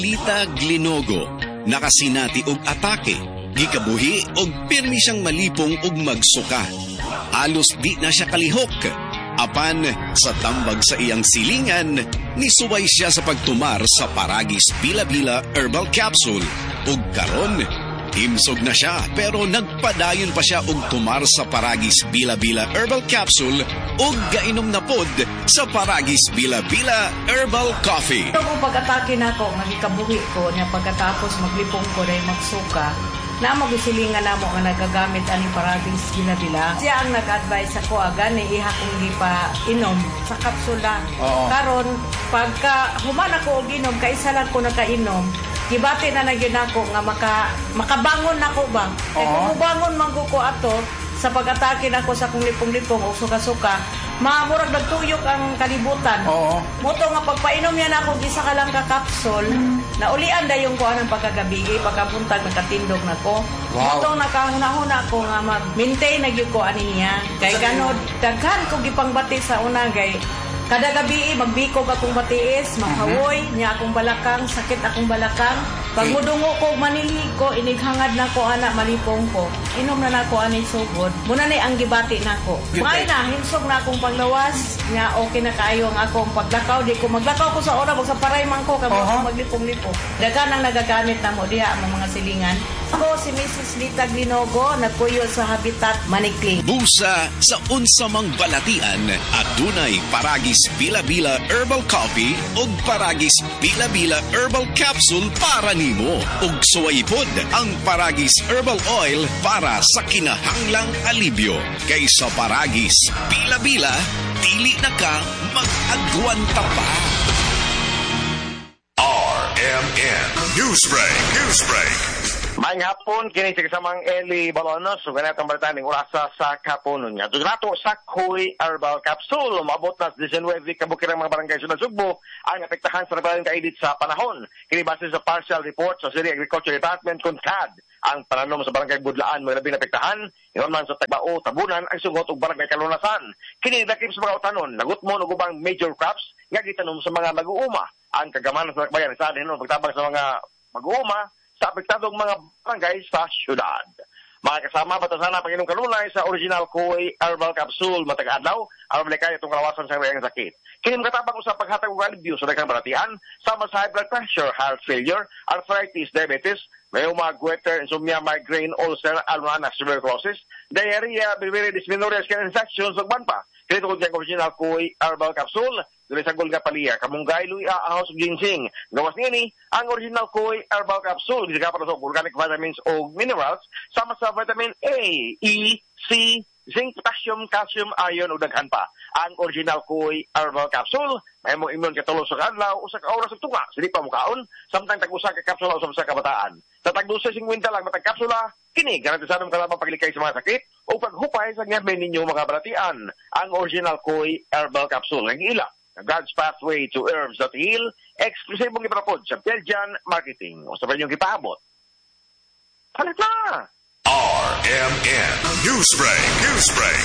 Lita Glinogo, nakasinati og atake, gikabuhi og pirmi siyang malipong og magsuka. Alos di na siya kalihok. Apan, sa tambag sa iyang silingan, nisuway siya sa pagtumar sa Paragis Bila-Bila Herbal Capsule. Ug karon, himsog na siya pero nagpadayon pa siya og tumar sa Paragis Bila-Bila Herbal Capsule ug gainom na pod sa Paragis Bila-Bila Herbal Coffee. Ito kung pag-atake na ako, magikabuhi ko na pagkatapos maglipong ko na magsuka, na magisilingan na mo nga nagagamit ani Paragis Bila-Bila. Siya ang nag-advise ako agad na iha kong di pa inom sa kapsula. Karon, pagka human ako og inom, kaisa lang ko nakainom, gibati na nagyun ako nga makabangon nako ba? Kaya kung bangon man ko ato, sa pag-atake na ko sa kong lipong-lipong o suka-suka, mamurag nagtuyok ang kalibutan. Moto nga pagpainom yan ako, isa ka lang ka-capsule, na ulian da yung kuha ng pagkagabi, pagkapuntag, nakatindog na ko. Moto nakahuna-huna ko nga mag-maintain na yung kuha niya. Kaya gano'n, daghan ko gipangbati sa una, gay. Kada gabi, magbikog akong batiis, makawoy, niya akong balakang, sakit akong balakang. Pag mudungo ko, manili ko, inighangad na ko, anak, malipong ko. Inom na ko, anay sugod. Muna na ang gibati na ko. May na, hinsog na akong paglawas, niya okay na kayo ang akong paglakaw. Di ko maglakaw ko sa oras, sa paray man ko, kamo akong maglipong-lipong. Dagan ang nagagamit na mo, diha ang mga silingan. Ako si Mrs. Lita Glinogo, nagpuyo sa Habitat Manikling. Busa sa unsamang balatian at dunay Paragis Bila-Bila Herbal Coffee ug Paragis Bila-Bila Herbal Capsule para nimo. Ug suwaypod ang Paragis Herbal Oil para sa kinahanglang alibyo. Kaysa Paragis Bila-Bila, dili na ka mag-agwanta pa. RMN Newsbreak. Maayong hapon, kini sa kasamang Eli Balonos, so ganitong balitaning orasa sa kapunon niya. Doon nato sa Koy Herbal Capsule, maabot na 19 kabukirang mga barangay sa Sugbo, ang apektahan sa nabalang kaedit sa panahon. Kini base sa partial report sa City Agriculture Department kung CAD, ang pananom sa barangay Budlaan may labing apektahan, iyon man sa Tagbao, Tabunan, ang sugot og barangay Kalunasan. Kini dakip sa mga utanon, nagut mo og ubang major crops, nga gitanom sa mga mag-uuma. Ang kagamanan sa Nakbayan, isa din pagtabang sa mga mag-uuma, sa apektadong mga barangay sa syudad. Mga kasama, batasana Panginoong Kanunay sa original Koy Herbal Capsule matag-adlaw, aron kaya itong kalawasan sa rayang sakit. Kinim katabang usap paghatag og alibyo sa daghang baratian, sama sa high blood pressure, heart failure, arthritis, diabetes, rheuma, goiter, insomnia, migraine, ulcer, almanas, tuberculosis, diarrhea, biliary dysmenorrhea, skin infections, ug ban pa. Kini tungod kang original Koy Herbal Capsule, dili sa Golga Palia, kamunggay, luya, ahos, ginseng. Gawas nini, ang original Koy Herbal Capsule, gisa para sa organic vitamins o minerals, sama sa vitamin A, E, C, zinc, potassium, calcium, iron, o daghan pa. Ang original Koy Herbal Capsule, may mo immune katulong sa kadlaw o sa kaoras sa tunga, sili pa mukaon, samtang tag-usa ka kapsula o sa kabataan. Sa tag-12 lang matag-kapsula, kini, garantisadong kalamang paglikay sa mga sakit o paghupay sa ngayon ninyo mga balatian. Ang original Koy Herbal Capsule, ang ila. God's Pathway to Herbs that Heal, eksklusibong iparapod sa Belgian Marketing. O sabay niyong ipaabot. Halit na! RMN Newsbreak.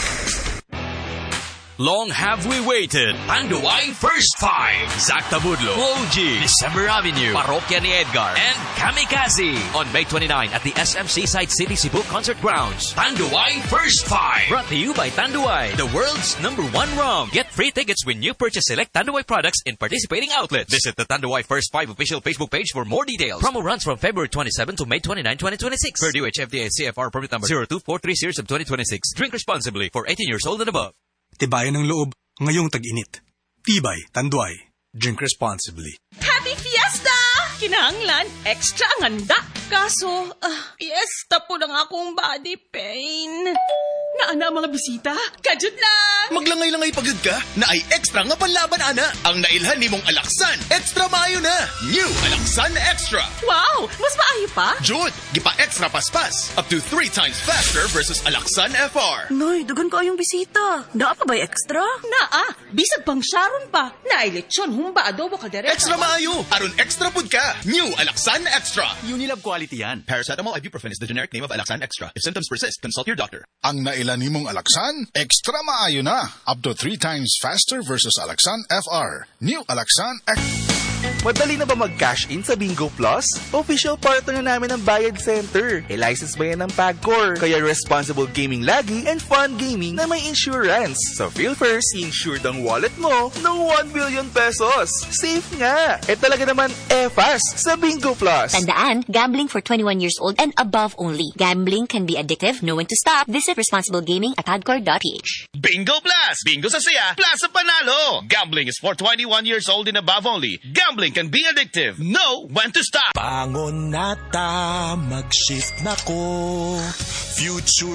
Long have we waited. Tanduay First Five. Zach Tabudlo, OG, December Avenue, Parokya ni Edgar, and Kamikaze on May 29 at the SM Seaside City Cebu Concert Grounds. Tanduay First Five. Brought to you by Tanduay, the world's #1 rum. Get free tickets when you purchase select Tanduay products in participating outlets. Visit the Tanduay First Five official Facebook page for more details. Promo runs from February 27 to May 29, 2026. Per DOH FDA CFR permit number 0243 series of 2026. Drink responsibly for 18 years old and above. Tibayan ng loob ngayong tag-init. Tibay, Tanduay. Drink responsibly. Happy Fiesta! Kinahanglan, extra ang handa. Kaso, fiesta po lang akong body pain. Naana mga bisita? Kajud lang! Maglangay-langay pagod ka na ay extra nga panlaban, ana. Ang nailhan ni mong Alaksan, extra maayo na. New Alaksan Extra. Wow! Mas maayo pa? Jud, gipa-extra paspas. Up to 3 times faster versus Alaksan FR. Noy, dugan ko yung bisita. Naa pa ba'y extra? Naa, bisag pang Sharon pa. Nailitsyon, humba adobo ka direct. Extra maayo. Aron extra pud ka. New Alaksan Extra. Unilab quality yan. Paracetamol ibuprofen is the generic name of Alaksan Extra. If symptoms persist, consult your doctor. Ang naila nimong Alaksan, extra maayo na. Up to 3 times faster versus Alaksan FR. New Alaksan X. Madali na ba mag-cash in sa Bingo Plus? Official partner na namin ng Bayad Center. E-license ba yan ng PAGCOR? Kaya responsible gaming lagi and fun gaming na may insurance. So feel first, insured ang wallet mo ng 1 billion pesos. Safe nga! Talaga naman fast sa Bingo Plus. Tandaan, gambling for 21 years old and above only. Gambling can be addictive, know when to stop. Visit responsiblegaming@padcor.ph. Bingo Plus! Bingo sa saya, plus sa panalo! Gambling is for 21 years old and above only. Gambling can be addictive. Know when to stop. Bangon na ta, mag-shift na ko. Future